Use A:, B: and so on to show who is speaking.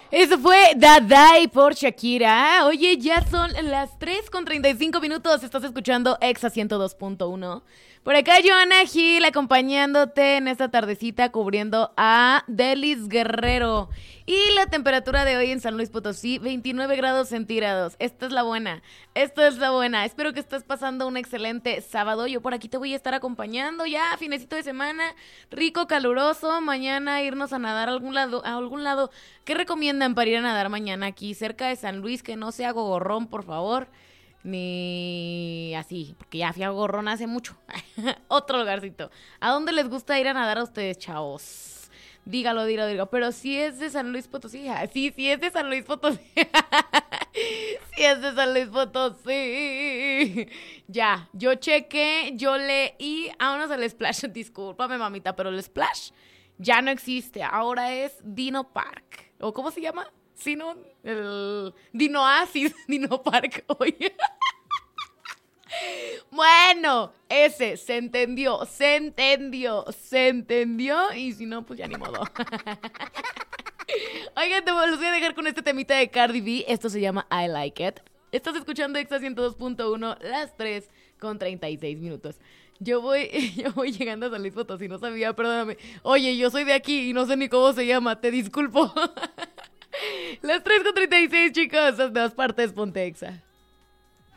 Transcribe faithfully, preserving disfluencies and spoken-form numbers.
A: Eso fue Dadai por Shakira. Oye, ya son las tres con treinta y cinco minutos. Estás escuchando Exa ciento dos punto uno. Por acá Joana Gil acompañándote en esta tardecita cubriendo a Delis Guerrero. Y la temperatura de hoy en San Luis Potosí, veintinueve grados centígrados. Esta es la buena, esta es la buena. Espero que estés pasando un excelente sábado. Yo por aquí te voy a estar acompañando ya, finecito de semana, rico, caluroso. Mañana irnos a nadar a algún lado, a algún lado. ¿Qué recomiendan para ir a nadar mañana aquí cerca de San Luis? Que no sea Gogorrón, por favor. Ni así, porque ya fui a Gorrón hace mucho. Otro lugarcito. ¿A dónde les gusta ir a nadar a ustedes, chavos? Dígalo, dígalo, dígalo. Pero si es de San Luis Potosí. Sí, sí es de San Luis Potosí. Sí es de San Luis Potosí. Ya, yo chequé, yo leí. Vámonos al Splash. Discúlpame, mamita, pero el Splash ya no existe. Ahora es Dino Park. ¿O cómo se llama? Sino el Dinoasis, Dino Park, oye. Bueno, ese, se entendió, se entendió, se entendió. Y si no, pues ya ni modo. Oigan, te los voy a dejar con este temita de Cardi B. Esto se llama I Like It. Estás escuchando Exa ciento dos punto uno, las tres con treinta y seis minutos. Yo voy, yo voy llegando a San Luis Potosí, no sabía, perdóname. Oye, yo soy de aquí y no sé ni cómo se llama, te disculpo. Las tres con treinta y seis, chicos, a todas partes, ponte Exa.